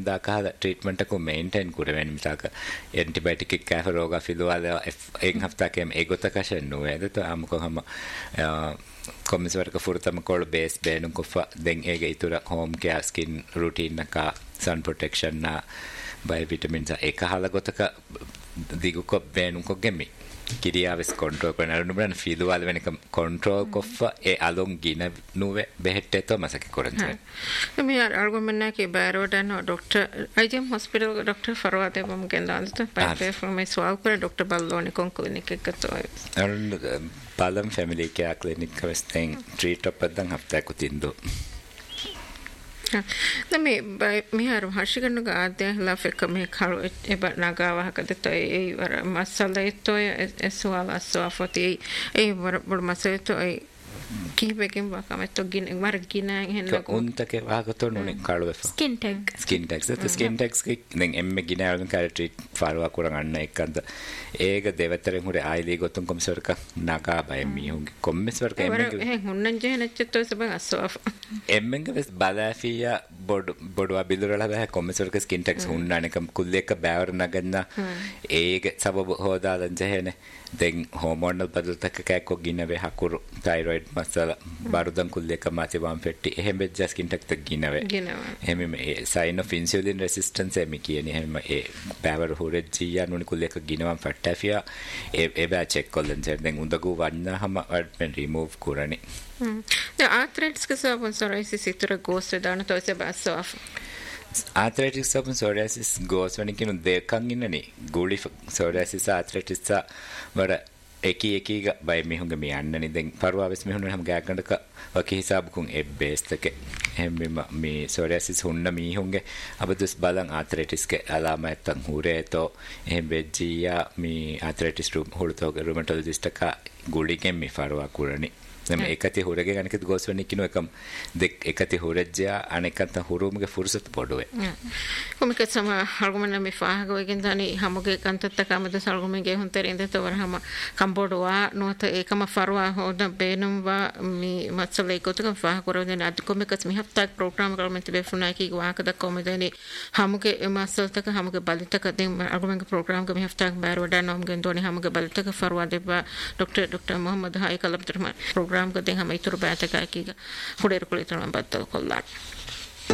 දාකහල treatment එක maintain කරවෙන මිසක antibiotic එක කැෆ රෝග ෆිලුවාල එක හෆ්තාකෙම ඒගොතකෂන් නුවේද તો આમ කොහම කොමිසවරක ෆුරතම කොළ බේස් බේනුම් කොෆ දෙන් ඒගේ ඉතුරු හෝම් කෙයාර් ස්කින් රුටීන් එක sun protection na by vitamins එක හල ගොතක දිගුක බේනුම් කො ගෙමි කිරියාවස් control කරන අරුණුබරන් ෆීදුවල් වෙනක control කොෆ ඒ අලොන් ගින නුවේ බෙහෙට්ටේතෝ මසක කරන්නේ මේ අර්ගුමෙන්නා කේ බෑරෝඩන් doctor IGM hospital doctor ફરવાતે Bam કેન્દાંત પાપે from મે સ્વાવ પર ડોક્ટર બલ્લોની કોન ક્લિનિક එක તો අරුණ Palam family care clinic કવස්තෙන් treat up පදන් හප්තා කුතින්දෝ නමේ මිහාර හර්ෂිකන්නක ආද්‍යහලා ෆෙක මේ කරු එබ නගාවහකද තෝ ඒ වර මස්සලෙතෝ එස්වාල අස්වාෆති ඒ වර බොඩ මස්සලෙතෝ ඒ කීපකින් වකමෙතෝ ගින වර ගින හෙන්න උන්තකේ වාගතෝ නුනේ කරුව ස්කින් ටැග් ස්කින් ටැග්ස් නෙන් එම්මෙ ගින අරන් කර ට්‍රීට් ෆාරවා කරගන්න එකන්ද ඒක දෙවතරෙන් හොරේ ආයිලි ගොතුන් කොම්සර්ක නගා බය මිහුගේ කොම්මස්වර්ක එම්මෙ හේ හොන්නන් ජෙහෙනච්චතෝ සබ අස්වාෆ එම්මෙන්ගේ වෙස් බලාෆියා බොඩවා බිලුරලා බෑ කොම්මස්වර්ක ස්කින් ටැග්ස් හුන්නානක කුල්ලෙක බෑවර නගන්න ඒක සබබ හොදාලන් ජෙහෙනේ දැන් හෝමෝනල් බදලතක කැක්කෝ ගින වේ හකුරු තයිරොයිඩ් මසලා බරුදන් කුල්ලෙක මාසේ වම් ෆෙට්ටි එහෙම බෙජ්ජ ස්කින් ටැග් තක් ගින වේ එහෙම මේ සයින් ඔෆ් ඉන්සුලින් රෙසිස්ටන්ස් එමි කියන්නේ එහෙම ඒ බෑවර හොරෙජ්ජියා නුනි කුල්ලෙක ගිනවම් ෆට්ටාෆියා ඒ බෑ චෙක් කොල්ලන් දැන් උඳගු වන්නහම අඩ්මෙන් රිමූව් කරන්නේ The arthritis ka sabon psoriasis itura goes dana to se basso af arthritis sabon psoriasis goes when kinu dekkan innani guli psoriasis arthritis sa wara eki ga bay mihunge mi annani den parwaves mihunne ham gaagandaka waki hisab kun e base take hemme mi psoriasis hunna mihunge abadus balan arthritis ke alama etan hure to ehm vejjiya mi arthritis hurto rheumatologist ka guli ken mi farwa kurani nem ekati hurage ganikit goswani kinu ekam dek ekati hurajja anekanta hurumuge fursat poduwe komika sama argumena me fahago egendani hamuge kantatta kamada argumenge hunterinde to warhama kambodwa nota ekama farwa hoda benumwa mi matsale kotuka fahakorode ad komika mi hafta program galmente befuna ki waakada komedani hamuge masaltaka hamuge balitaka den argumenga program ga mi hafta barwada nomgen doni hamuge balitaka farwa deba dr muhammad hay kalabtar program ga den hama itur baata ka ki huder kulitan batta kollat